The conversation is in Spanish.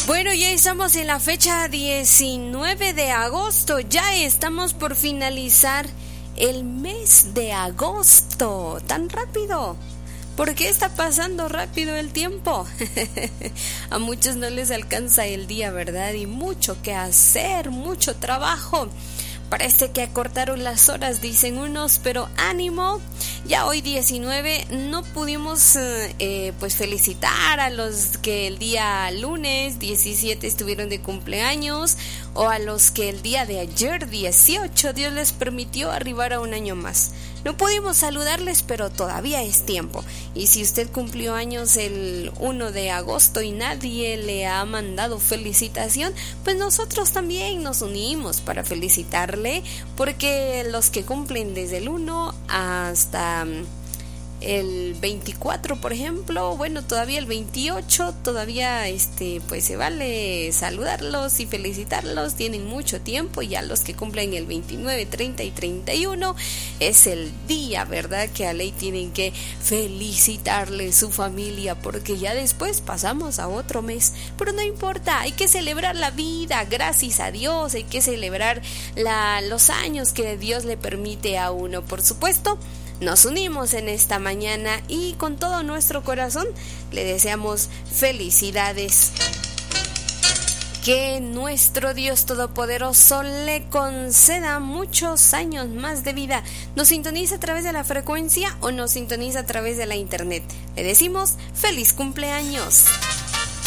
Bueno, ya estamos en la fecha 19 de agosto, ya estamos por finalizar el mes de agosto. ¿Tan rápido? ¿Por qué está pasando rápido el tiempo? A muchos no les alcanza el día, ¿verdad? Y mucho que hacer, mucho trabajo. Parece que acortaron las horas, dicen unos, pero ánimo. Ya hoy 19 no pudimos pues felicitar a los que el día lunes 17 estuvieron de cumpleaños, o a los que el día de ayer 18 Dios les permitió arribar a un año más. No pudimos saludarles, pero todavía es tiempo. Y si usted cumplió años el 1 de agosto y nadie le ha mandado felicitación, pues nosotros también nos unimos para felicitarle, porque los que cumplen desde el 1 hasta el 24, por ejemplo, bueno, todavía el 28, todavía pues se vale saludarlos y felicitarlos, tienen mucho tiempo. Y ya los que cumplen el 29, 30 y 31 es el día, ¿verdad?, que a ley tienen que felicitarle su familia, porque ya después pasamos a otro mes. Pero no importa, hay que celebrar la vida, gracias a Dios, hay que celebrar los años que Dios le permite a uno. Por supuesto, nos unimos en esta mañana y con todo nuestro corazón le deseamos felicidades. Que nuestro Dios Todopoderoso le conceda muchos años más de vida. ¿Nos sintoniza a través de la frecuencia o nos sintoniza a través de la internet? Le decimos feliz cumpleaños.